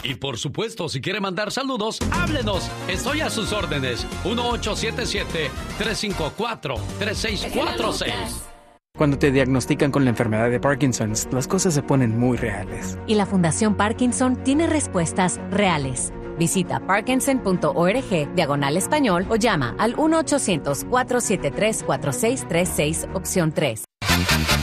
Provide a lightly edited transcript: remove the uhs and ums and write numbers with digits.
Y por supuesto, si quiere mandar saludos, háblenos. Estoy a sus órdenes. 1877-354-3646. Cuando te diagnostican con la enfermedad de Parkinson, las cosas se ponen muy reales. Y la Fundación Parkinson tiene respuestas reales. Visita parkinson.org/español o llama al 1-800-473-4636, opción 3.